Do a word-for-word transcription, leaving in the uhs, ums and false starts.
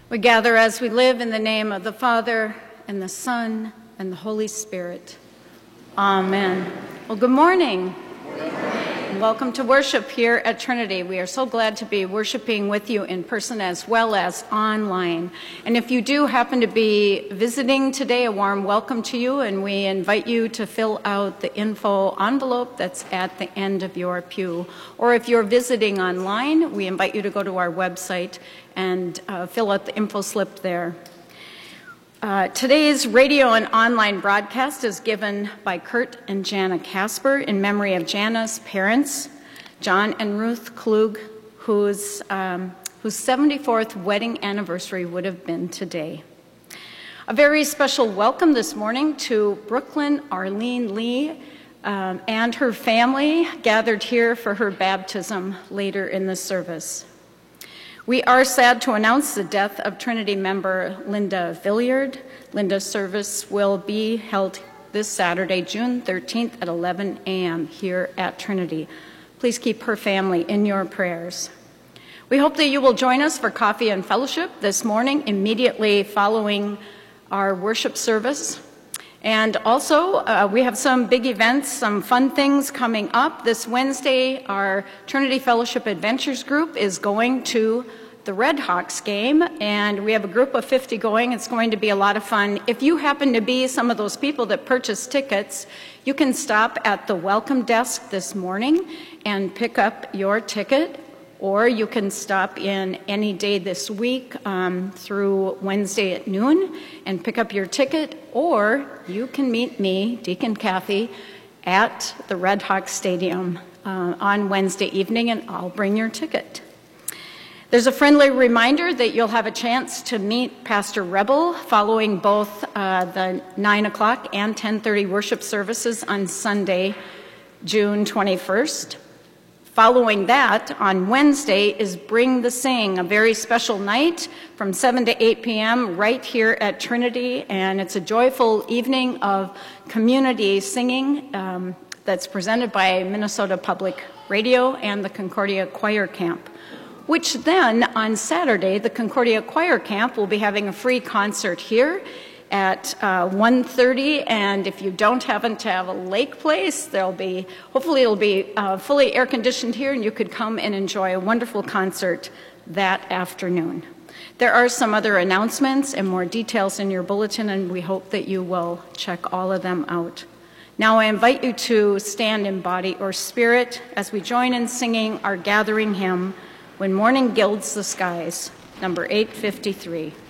We gather as we live in the name of the Father, and the Son, and the Holy Spirit. Amen. Well, good morning. Good morning. Welcome to worship here at Trinity. We are so glad to be worshiping with you in person as well as online. And if you do happen to be visiting today, a warm welcome to you, and we invite you to fill out the info envelope that's at the end of your pew. Or if you're visiting online, we invite you to go to our website and uh, fill out the info slip there. Uh, today's radio and online broadcast is given by Kurt and Jana Casper in memory of Jana's parents, John and Ruth Klug, whose, um, whose seventy-fourth wedding anniversary would have been today. A very special welcome this morning to Brooklyn Arlene Lee um, and her family gathered here for her baptism later in the service. We are sad to announce the death of Trinity member Linda Villiard. Linda's service will be held this Saturday, June thirteenth at eleven a m here at Trinity. Please keep her family in your prayers. We hope that you will join us for coffee and fellowship this morning immediately following our worship service. And also, uh, we have some big events, some fun things coming up. This Wednesday, our Trinity Fellowship Adventures group is going to the Red Hawks game, and we have a group of fifty going. It's going to be a lot of fun. If you happen to be some of those people that purchase tickets, you can stop at the welcome desk this morning and pick up your ticket, or you can stop in any day this week um, through Wednesday at noon and pick up your ticket, or you can meet me, Deacon Kathy, at the Red Hawks Stadium uh, on Wednesday evening, and I'll bring your ticket. There's a friendly reminder that you'll have a chance to meet Pastor Rebel following both uh, the nine o'clock and ten thirty worship services on Sunday, June twenty-first. Following that, on Wednesday, is Bring the Sing, a very special night from seven to eight p m right here at Trinity, and it's a joyful evening of community singing um, that's presented by Minnesota Public Radio and the Concordia Choir Camp, which then on Saturday, the Concordia Choir Camp will be having a free concert here at uh, one thirty, and if you don't happen to have a lake place, there'll be, hopefully it'll be uh, fully air conditioned here, and you could come and enjoy a wonderful concert that afternoon. There are some other announcements and more details in your bulletin, and we hope that you will check all of them out. Now I invite you to stand in body or spirit as we join in singing our gathering hymn, When Morning Gilds the Skies, number eight fifty-three.